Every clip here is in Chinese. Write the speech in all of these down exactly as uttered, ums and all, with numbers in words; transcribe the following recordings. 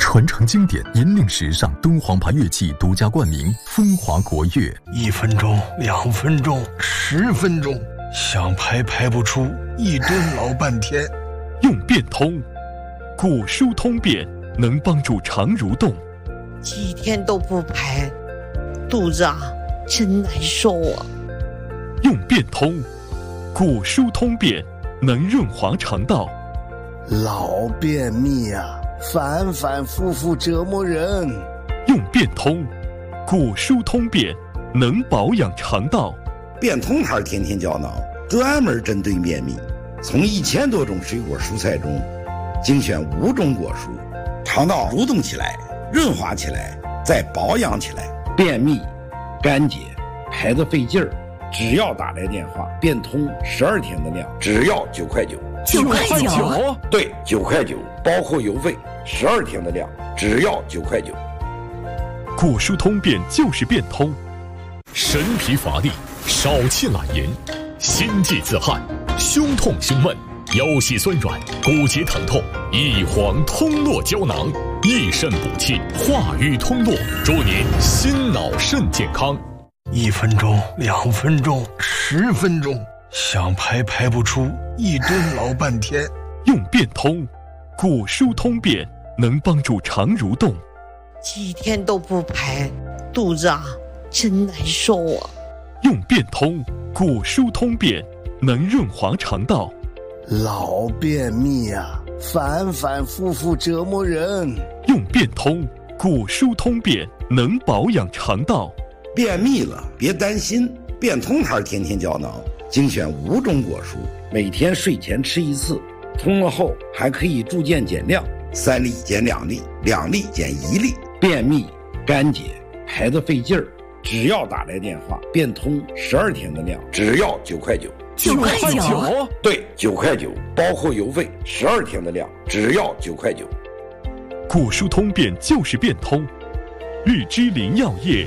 传承经典，引领时尚，敦煌牌乐器独家冠名，风华国乐。 一分钟，两分钟，十分钟，想排排不出，一蹲老半天。 用变通，古书通便，能帮助肠蠕动。 几天都不排，肚子啊真难受啊。 用变通，古书通便，能润滑肠道。 老便秘啊，反反复复折磨人。 用变通，古书通便，能保养肠道。 变通牌天天胶囊专门针对便秘，从一千多种水果蔬菜中精选五种果蔬，肠道蠕动起来，润滑起来，再保养起来。便秘、干结、排得费劲儿，只要打来电话，变通十二天的量，只要九块九。 九块九？ 对，九块九，包括邮费，十二天的量，只要九块九。 古书通便就是变通。 神疲乏力，少气懒言，心悸自汗，胸痛胸闷，腰膝酸软，骨节疼痛，一黄通络胶囊，益肾补气，化瘀通络，祝您心脑肾健康。 一分钟，两分钟，十分钟，想排排不出，一蹲老半天。 用变通，古书通便，能帮助肠蠕动。 几天都不排，肚子啊真难受啊。 用变通，古书通便，能润滑肠道。 老便秘啊，反反复复折磨人。 用变通，古书通便，能保养肠道。 便秘了别担心，变通牌天天胶囊精选五种果蔬，每天睡前吃一次，通了后还可以逐渐减量，三粒减两粒，两粒减一粒。便秘、干结、排得费劲儿，只要打来电话，变通十二天的量，只要九块九。 九块九？ 对，九块九，包括邮费，十二天的量，只要九块九。 古书通便就是变通。玉芝林药业。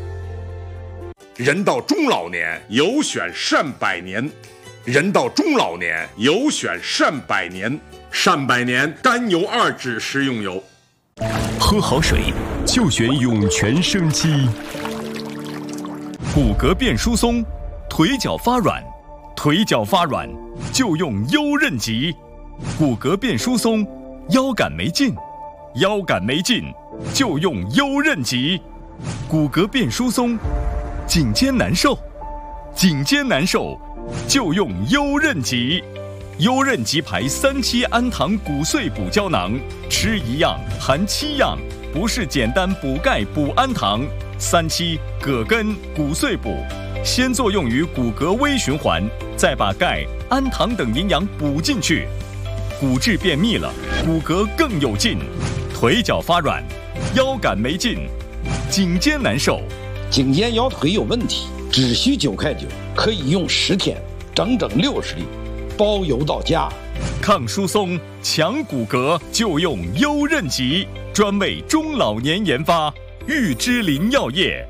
人到中老年，有选善百年。人到中老年，有选善百年。善百年甘油二酯食用油。 喝好水就选涌泉生机。 骨骼变疏松，腿脚发软，腿脚发软就用优韧极。骨骼变疏松，腰杆没劲，腰杆没劲就用优韧极。骨骼变疏松，颈肩难受，颈肩难受就用优韧极。优韧极牌三七氨糖骨碎补胶囊，吃一样含七样，不是简单补钙补氨糖。三七葛根骨碎补，先作用于骨骼微循环，再把钙、氨糖等营养补进去。骨质便秘了，骨骼更有劲，腿脚发软，腰杆没劲，颈肩难受， 颈肩腰腿有问题，只需九块九，可以用十天，整整六十粒，包邮到家。 抗疏松、强骨骼就用优韧极，专为中老年研发。玉芝林药业。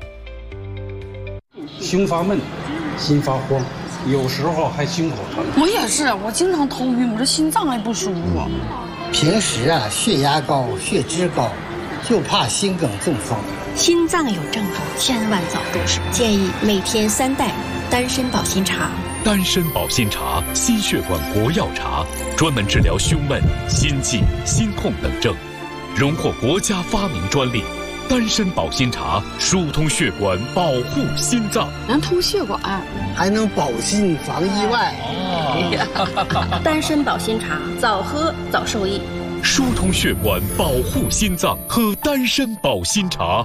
胸发闷，心发慌，有时候还心口疼。 我也是，我经常头晕，我这心脏还不舒服。 平时啊，血压高，血脂高，就怕心梗中风。 心脏有症状，千万早入手。建议每天三袋丹参保心茶。 丹参保心茶，心血管国药茶，专门治疗胸闷、心悸、心痛等症，荣获国家发明专利。丹参保心茶疏通血管，保护心脏， 能通血管， 还能保心防意外。 哦、丹参保心茶，早喝早受益。 疏通血管，保护心脏，喝丹参保心茶。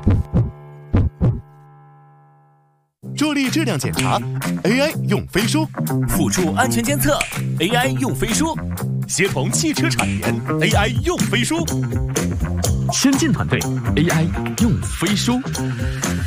助力质量检查 ，A I 用飞书； 辅助安全监测 ，A I 用飞书； 协同汽车产业 ，A I 用飞书。 先进团队 A I 用飞书。